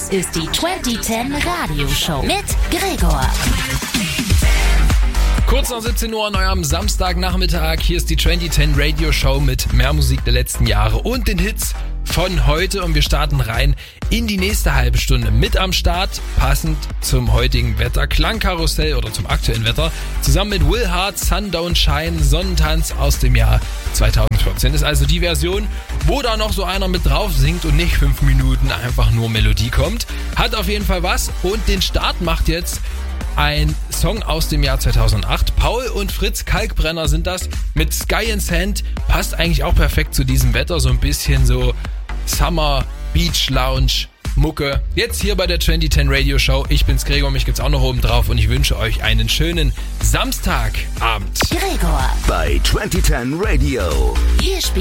Das ist die 2010 Radioshow mit Gregor. Kurz nach 17 Uhr an eurem Samstagnachmittag. Hier ist die 2010 Radio Show mit mehr Musik der letzten Jahre und den Hits von heute. Und wir starten rein in die nächste halbe Stunde. Mit am Start, passend zum heutigen Wetter, Klangkarussell oder zum aktuellen Wetter. Zusammen mit Will Hart, Sun Don't Shine, Sonnentanz aus dem Jahr 2014. Ist also die Version, wo da noch so einer mit drauf singt und nicht 5 Minuten einfach nur Melodie kommt. Hat auf jeden Fall was. Und den Start macht jetzt ein Song aus dem Jahr 2008. Paul und Fritz Kalkbrenner sind das mit Sky and Sand. Passt eigentlich auch perfekt zu diesem Wetter. So ein bisschen so Summer Beach Lounge Mucke. Jetzt hier bei der 2010 Radio Show. Ich bin's Gregor, mich gibt's auch noch oben drauf und ich wünsche euch einen schönen Samstagabend. Gregor bei 2010 Radio. Hier